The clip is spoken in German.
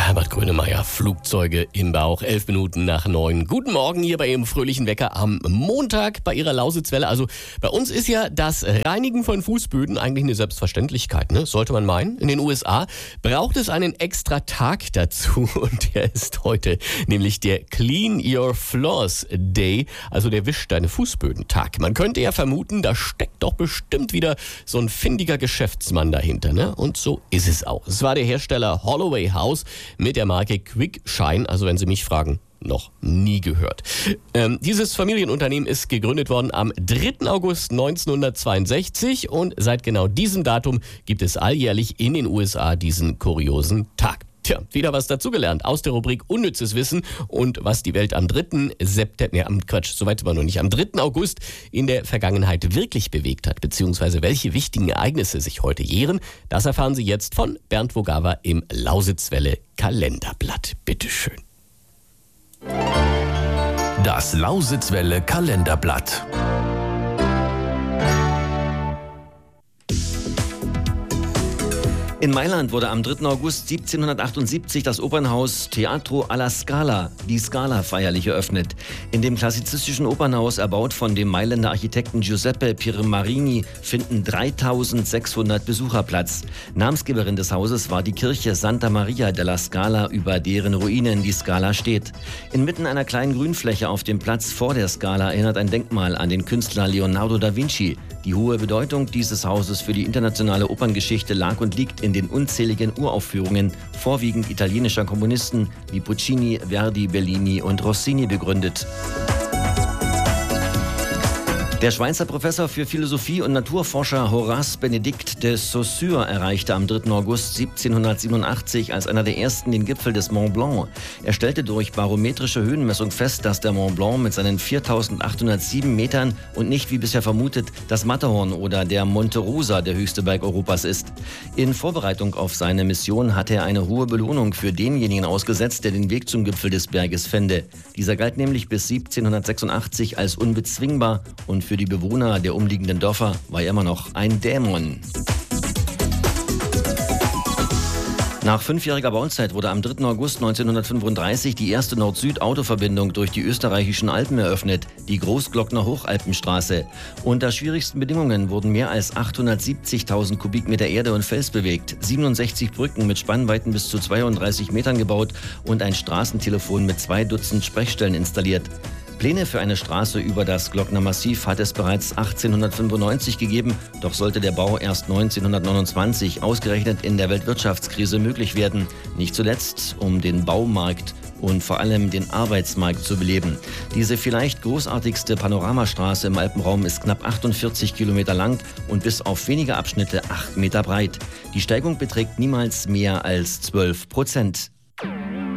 Herbert Grönemeyer, Flugzeuge im Bauch, 11 Minuten nach 9. Guten Morgen hier bei Ihrem fröhlichen Wecker am Montag bei Ihrer Lausitzwelle. Also bei uns ist ja das Reinigen von Fußböden eigentlich eine Selbstverständlichkeit, ne? Sollte man meinen. In den USA braucht es einen extra Tag dazu und der ist heute, nämlich der Clean Your Floors Day, also der Wisch deine Fußböden-Tag. Man könnte ja vermuten, da steckt doch bestimmt wieder so ein findiger Geschäftsmann dahinter, ne? Und so ist es auch. Es war der Hersteller Holloway House mit der Marke Quick Shine, also wenn Sie mich fragen, noch nie gehört. Dieses Familienunternehmen ist gegründet worden am 3. August 1962 und seit genau diesem Datum gibt es alljährlich in den USA diesen kuriosen Tag. Tja, wieder was dazugelernt aus der Rubrik Unnützes Wissen und was die Welt am 3. Soweit war noch nicht, am 3. August in der Vergangenheit wirklich bewegt hat, beziehungsweise welche wichtigen Ereignisse sich heute jähren, das erfahren Sie jetzt von Bernd Vogawa im Lausitzwelle Kalenderblatt. Bitteschön. Das Lausitzwelle Kalenderblatt. In Mailand wurde am 3. August 1778 das Opernhaus Teatro alla Scala, die Scala, feierlich eröffnet. In dem klassizistischen Opernhaus, erbaut von dem Mailänder Architekten Giuseppe Piermarini, finden 3600 Besucher Platz. Namensgeberin des Hauses war die Kirche Santa Maria della Scala, über deren Ruinen die Scala steht. Inmitten einer kleinen Grünfläche auf dem Platz vor der Scala erinnert ein Denkmal an den Künstler Leonardo da Vinci. Die hohe Bedeutung dieses Hauses für die internationale Operngeschichte lag und liegt in den unzähligen Uraufführungen vorwiegend italienischer Komponisten wie Puccini, Verdi, Bellini und Rossini begründet. Der Schweizer Professor für Philosophie und Naturforscher Horace Benedict de Saussure erreichte am 3. August 1787 als einer der ersten den Gipfel des Mont Blanc. Er stellte durch barometrische Höhenmessung fest, dass der Mont Blanc mit seinen 4.807 Metern und nicht wie bisher vermutet das Matterhorn oder der Monte Rosa der höchste Berg Europas ist. In Vorbereitung auf seine Mission hatte er eine hohe Belohnung für denjenigen ausgesetzt, der den Weg zum Gipfel des Berges fände. Dieser galt nämlich bis 1786 als unbezwingbar und für die Bewohner der umliegenden Dörfer war er immer noch ein Dämon. Nach 5-jähriger Bauzeit wurde am 3. August 1935 die erste Nord-Süd-Autoverbindung durch die österreichischen Alpen eröffnet, die Großglockner Hochalpenstraße. Unter schwierigsten Bedingungen wurden mehr als 870.000 Kubikmeter Erde und Fels bewegt, 67 Brücken mit Spannweiten bis zu 32 Metern gebaut und ein Straßentelefon mit 2 Dutzend Sprechstellen installiert. Pläne für eine Straße über das Glockner Massiv hat es bereits 1895 gegeben, doch sollte der Bau erst 1929 ausgerechnet in der Weltwirtschaftskrise möglich werden. Nicht zuletzt, um den Baumarkt und vor allem den Arbeitsmarkt zu beleben. Diese vielleicht großartigste Panoramastraße im Alpenraum ist knapp 48 Kilometer lang und bis auf wenige Abschnitte 8 Meter breit. Die Steigung beträgt niemals mehr als 12%.